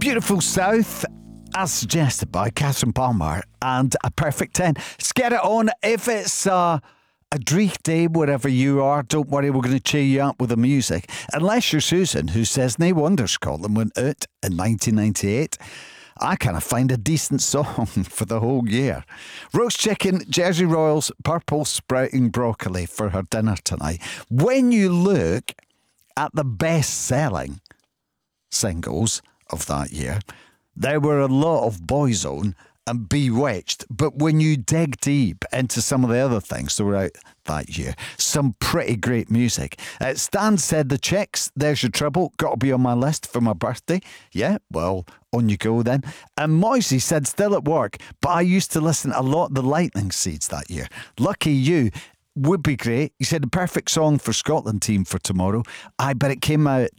Beautiful South, as suggested by Catherine Palmer, and a perfect 10. Let's get it on. If it's a dreich day wherever you are, don't worry, we're going to cheer you up with the music. Unless you're Susan, who says no wonder Scotland went out in 1998. I kind of find a decent song for the whole year. Roast chicken, Jersey Royals, purple sprouting broccoli for her dinner tonight. When you look at the best-selling singles of that year, there were a lot of Boyzone and Bewitched, but when you dig deep into some of the other things that were out that year, some pretty great music. Stan said The Chicks, There's Your Trouble, got to be on my list for my birthday. Yeah, well, on you go then. And Moisey said Still at Work, but I used to listen a lot of the Lightning Seeds that year. Lucky You would be great. He said the perfect song for Scotland team for tomorrow. I bet it came out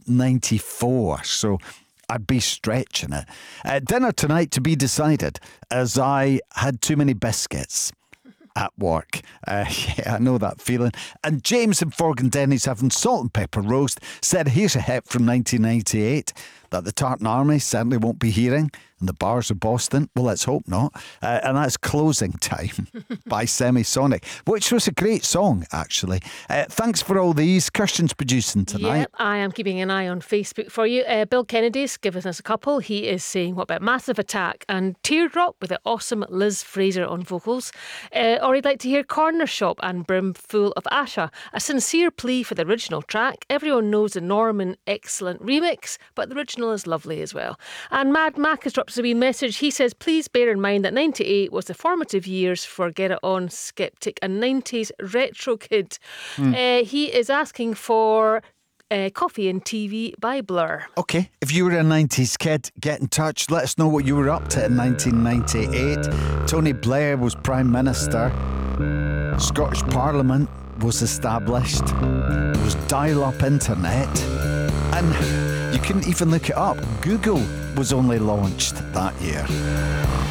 94, so I'd be stretching it. Dinner tonight to be decided, as I had too many biscuits at work. Yeah, I know that feeling. And James in Forgandenny's having salt and pepper roast said here's a hit from 1998 that the Tartan Army certainly won't be hearing in the bars of Boston. Well, let's hope not. And that's Closing Time by Semisonic, which was a great song, actually. Thanks for all these. Kirsten's producing tonight. Yep, I am keeping an eye on Facebook for you. Bill Kennedy's given us a couple. He is saying, what about Massive Attack and Teardrop with the awesome Liz Fraser on vocals? Or he'd like to hear Corner Shop and Brimful of Asha. A sincere plea for the original track. Everyone knows the Norman excellent remix, but the original is lovely as well. And Mad Mac has dropped us a wee message. He says, please bear in mind that 98 was the formative years for Get It On Skeptic and 90s retro kid. He is asking for Coffee and TV by Blur. Okay, if you were a 90s kid, get in touch. Let us know what you were up to in 1998. Tony Blair was Prime Minister. Scottish Parliament was established. There was dial-up internet. And you couldn't even look it up. Google was only launched that year.